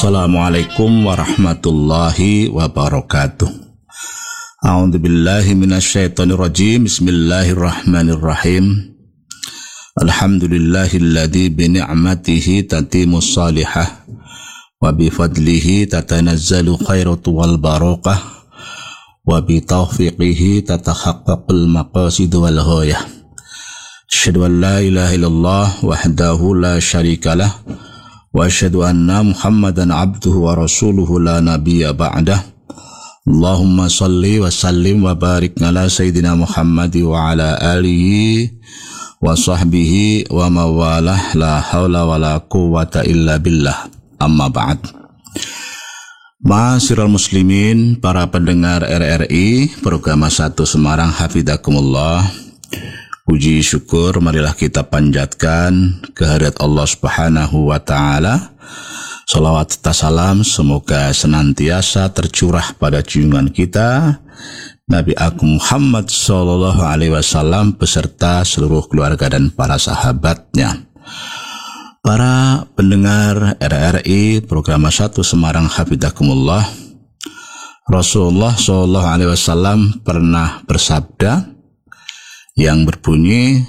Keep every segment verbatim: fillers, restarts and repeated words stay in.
Assalamualaikum warahmatullahi wabarakatuh. A'udzu billahi minasyaitonir rajim. Bismillahirrahmanirrahim. Alhamdulillahilladzi bi ni'matihi tatimmus salihah wa bi fadlihi tatanazzalu khairatu wal barakah wa bi taufiqihi tatahaqqaqul maqasid wal ghayah. Asyhadu an la ilaha illallah wahdahu la syarikalah wa asyhadu anna Muhammadan abduhu wa rasuluhu la nabiyya ba'dah. Allahumma salli wa sallim wa barik ala sayyidina Muhammad wa ala alihi wa sahbihi wa mawalah, la haula wa la quwwata illa billah. Amma ba'd. Ma'asyiral muslimin, para pendengar R R I Program satu Semarang, hafizakumullah. Puji syukur marilah kita panjatkan kehadirat Allah Subhanahu wa taala. Salawat serta salam semoga senantiasa tercurah pada junjungan kita Nabi Agung Muhammad sallallahu alaihi wasallam beserta seluruh keluarga dan para sahabatnya. Para pendengar R R I Program satu Semarang, hafizakumullah. Rasulullah sallallahu alaihi wasallam pernah bersabda yang berbunyi,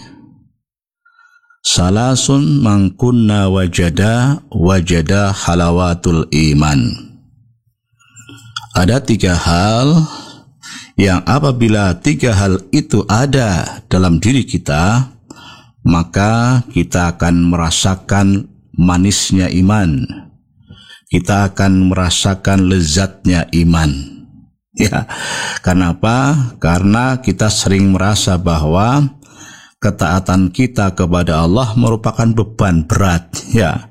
salasun mangkunna wajada wajada halawatul iman. Ada tiga hal yang apabila tiga hal itu ada dalam diri kita, maka kita akan merasakan manisnya iman. Kita akan merasakan lezatnya iman. Ya, kenapa? Karena kita sering merasa bahwa ketaatan kita kepada Allah merupakan beban berat. Ya,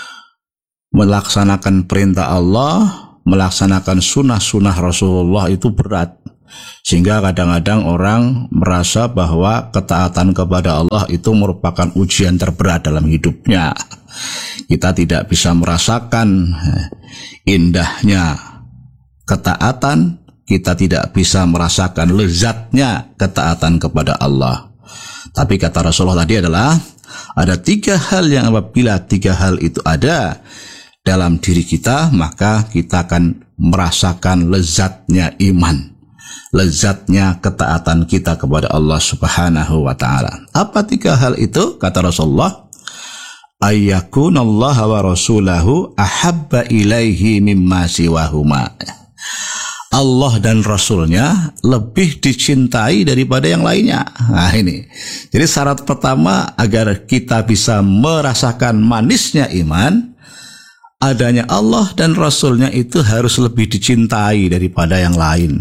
melaksanakan perintah Allah, melaksanakan sunnah-sunnah Rasulullah itu berat. Sehingga kadang-kadang orang merasa bahwa ketaatan kepada Allah itu merupakan ujian terberat dalam hidupnya. Kita tidak bisa merasakan indahnya ketaatan, kita tidak bisa merasakan lezatnya ketaatan kepada Allah. Tapi kata Rasulullah tadi adalah ada tiga hal yang apabila tiga hal itu ada dalam diri kita, maka kita akan merasakan lezatnya iman, lezatnya ketaatan kita kepada Allah Subhanahu wa taala. Apa tiga hal itu? Kata Rasulullah, ayyakunallaha wa rasulahu ahabba ilaihi mimma siwahuma. Allah dan Rasulnya lebih dicintai daripada yang lainnya. Nah ini, jadi syarat pertama agar kita bisa merasakan manisnya iman, adanya Allah dan Rasulnya itu harus lebih dicintai daripada yang lain.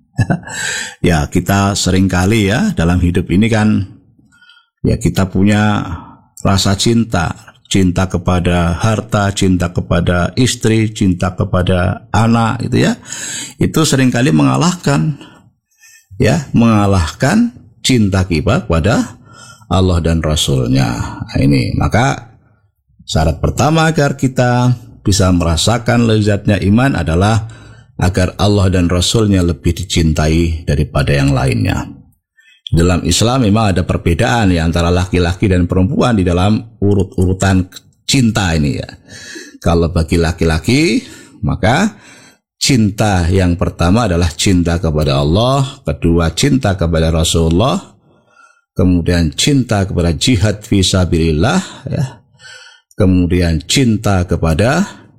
Ya, kita seringkali ya dalam hidup ini kan, ya kita punya rasa cinta. Cinta kepada harta, cinta kepada istri, cinta kepada anak, itu ya. Itu seringkali mengalahkan, ya, mengalahkan cinta kita kepada Allah dan Rasulnya. Nah, ini, maka syarat pertama agar kita bisa merasakan lezatnya iman adalah agar Allah dan Rasulnya lebih dicintai daripada yang lainnya. Dalam Islam memang ada perbedaan ya antara laki-laki dan perempuan di dalam urut-urutan cinta ini ya. Kalau bagi laki-laki, maka cinta yang pertama adalah cinta kepada Allah, kedua cinta kepada Rasulullah, kemudian cinta kepada jihad fisabilillah ya. Kemudian cinta kepada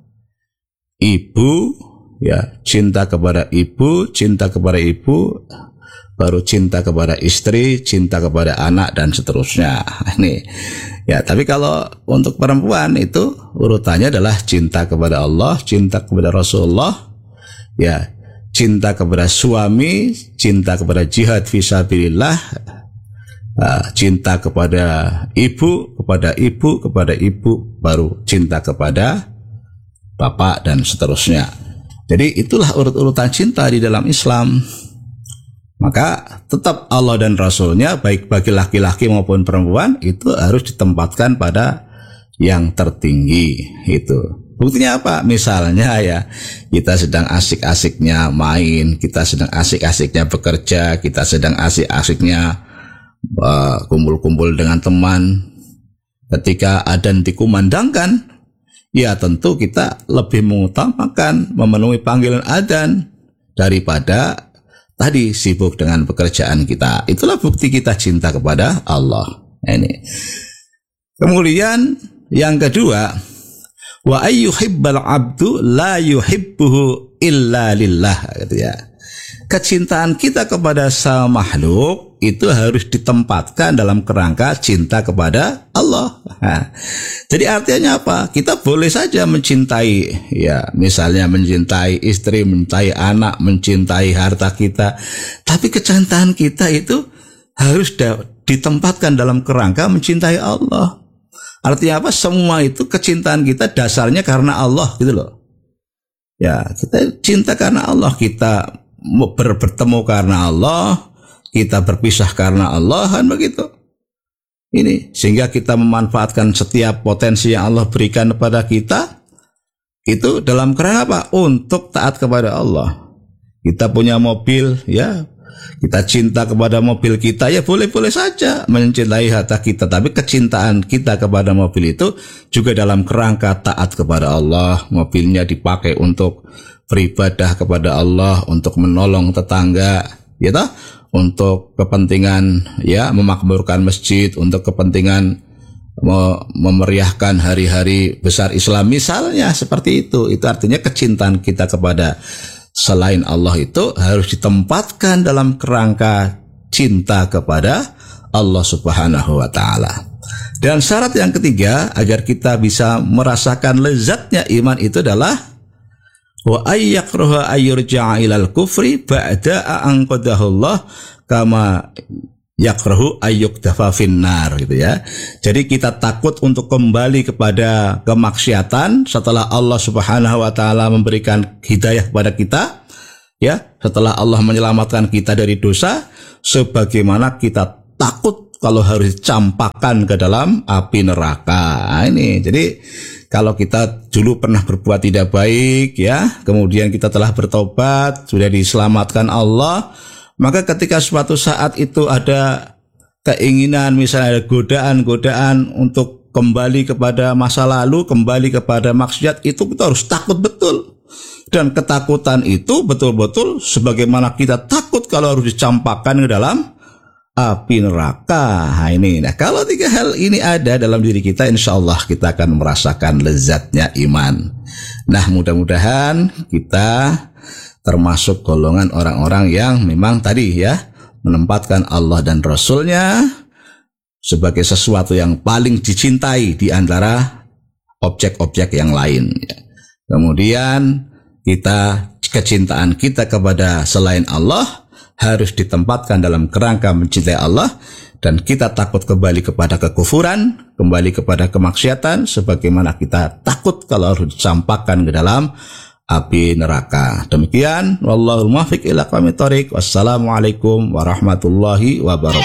ibu ya, cinta kepada ibu, cinta kepada ibu, baru cinta kepada istri, cinta kepada anak, dan seterusnya. Ini ya, tapi kalau untuk perempuan itu urutannya adalah cinta kepada Allah, cinta kepada Rasulullah, ya, cinta kepada suami, cinta kepada jihad fisabilillah, cinta kepada ibu, kepada ibu, kepada ibu, baru cinta kepada bapak, dan seterusnya. Jadi itulah urut-urutan cinta di dalam Islam. Maka tetap Allah dan Rasulnya, baik bagi laki-laki maupun perempuan, itu harus ditempatkan pada yang tertinggi. Itu buktinya apa? Misalnya ya, kita sedang asik-asiknya main, kita sedang asik-asiknya bekerja, kita sedang asik-asiknya uh, kumpul-kumpul dengan teman. Ketika adzan dikumandangkan, ya tentu kita lebih mengutamakan memenuhi panggilan adzan daripada tadi sibuk dengan pekerjaan kita. Itulah bukti kita cinta kepada Allah. Ini. Kemudian yang kedua, wa ayyuhibbal abdu la yuhibbuhu illa lillah, gitu ya. Kecintaan kita kepada sang makhluk itu harus ditempatkan dalam kerangka cinta kepada Allah. Nah, jadi artinya apa? Kita boleh saja mencintai, ya, misalnya mencintai istri, mencintai anak, mencintai harta kita, tapi kecintaan kita itu harus ditempatkan dalam kerangka mencintai Allah. Artinya apa? Semua itu kecintaan kita dasarnya karena Allah, gitu loh. Ya, kita cinta karena Allah, kita ber bertemu karena Allah, kita berpisah karena Allah, kan begitu. Ini sehingga kita memanfaatkan setiap potensi yang Allah berikan kepada kita itu dalam kerangka apa? Untuk taat kepada Allah. Kita punya mobil, ya, kita cinta kepada mobil kita, ya boleh-boleh saja mencintai harta kita, tapi kecintaan kita kepada mobil itu juga dalam kerangka taat kepada Allah. Mobilnya dipakai untuk beribadah kepada Allah, untuk menolong tetangga, ya toh, untuk kepentingan, ya, memakmurkan masjid, untuk kepentingan memeriahkan hari-hari besar Islam, misalnya seperti itu. Itu artinya kecintaan kita kepada selain Allah itu harus ditempatkan dalam kerangka cinta kepada Allah Subhanahu wa taala. Dan syarat yang ketiga agar kita bisa merasakan lezatnya iman itu adalah wa ayyakraha ayyurja'a ilal kufri ba'da an qadahullah kama yakrahu ayyukdafa finnar, gitu ya. Jadi kita takut untuk kembali kepada kemaksiatan setelah Allah Subhanahu wa taala memberikan hidayah kepada kita, ya, setelah Allah menyelamatkan kita dari dosa, sebagaimana kita takut kalau harus dicampakkan ke dalam api neraka. Nah, ini jadi kalau kita dulu pernah berbuat tidak baik, ya, kemudian kita telah bertobat, sudah diselamatkan Allah, maka ketika suatu saat itu ada keinginan, misalnya ada godaan-godaan untuk kembali kepada masa lalu, kembali kepada maksiat, itu kita harus takut betul. Dan ketakutan itu betul-betul sebagaimana kita takut kalau harus dicampakkan ke dalam api neraka. Nah, ini. Nah, kalau tiga hal ini ada dalam diri kita, insya Allah kita akan merasakan lezatnya iman. Nah, mudah-mudahan kita termasuk golongan orang-orang yang memang tadi, ya, menempatkan Allah dan Rasulnya sebagai sesuatu yang paling dicintai di antara objek-objek yang lain. Kemudian kita, kecintaan kita kepada selain Allah harus ditempatkan dalam kerangka mencintai Allah, dan kita takut kembali kepada kekufuran, kembali kepada kemaksiatan, sebagaimana kita takut kalau harus dicampakkan ke dalam api neraka. Demikian, wallahul muwaffiq ila aqwamit thoriq. Wassalamualaikum warahmatullahi wabarakatuh.